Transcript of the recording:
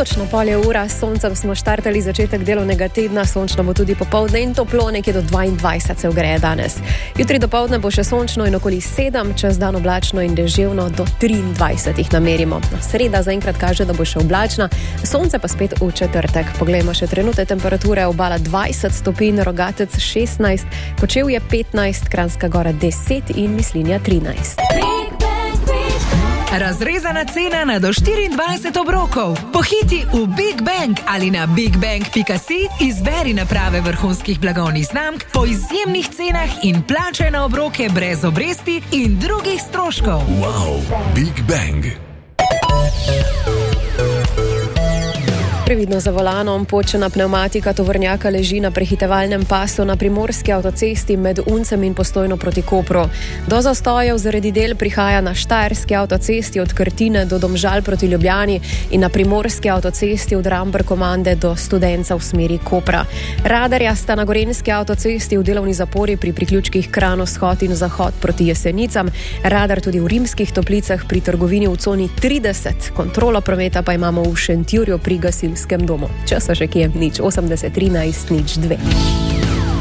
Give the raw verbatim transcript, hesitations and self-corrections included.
Točno pol je ura, s soncem smo štartali začetek delovnega tedna, sončno bo tudi popoldne in toplo, nekje do dvaindvajset se ugreje danes. Jutri dopoldne bo še sončno in okoli sedem, čez dan oblačno in deževno do triindvajset jih namerimo. Sreda zaenkrat kaže, da bo še oblačna, sonce pa spet v četrtek. Poglejmo še trenutne temperature, Obala dvajset stopinj, Rogatec šestnajst, Kočevje petnajst, Kranjska Gora deset in Mislinja trinajst. Razrezana cena na do štiriindvajset obrokov. Pohiti v Big Bang ali na bigbang pika si, izberi naprave vrhunskih blagovnih znamk po izjemnih cenah in plačaj na obroke brez obresti in drugih stroškov. Wow, Big Bang. Previdno za volanom, počena pnevmatika tovornjaka leži na prehitevalnem pasu na primorski avtocesti med Uncem in Postojno proti Kopru. Do zastojev zaradi del prihaja na štajerski avtocesti od Krtine do Domžal proti Ljubljani in na primorski avtocesti od Ramber-Komande do Studenca v smeri Kopra. Radarja sta na gorenjski avtocesti v delovni zapori pri priključkih Kranj-Vzhod in Zahod proti Jesenicam, radar tudi v Rimskih Toplicah pri trgovini v coni trideset, kontrolo prometa pa imamo v Šentjurju pri gasilskem domu. Časa še kje, nič osemdeset trinajst nič dve.